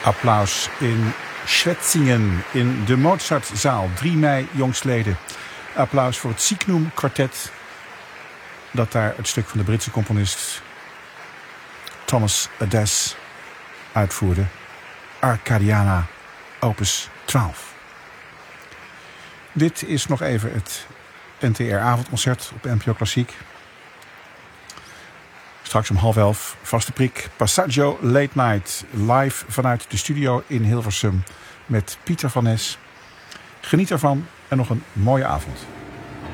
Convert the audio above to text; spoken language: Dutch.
Applaus in Schwetzingen in de Mozartzaal. 3 mei jongstleden. Applaus voor het Signum Quartet. Dat daar het stuk van de Britse componist Thomas Adès uitvoerde. Arcadiana, opus 12. Dit is nog even het NTR-avondconcert op NPO Klassiek. Straks om 10:30, vaste prik, Passaggio Late Night. Live vanuit de studio in Hilversum met Pieter van Nes. Geniet ervan en nog een mooie avond.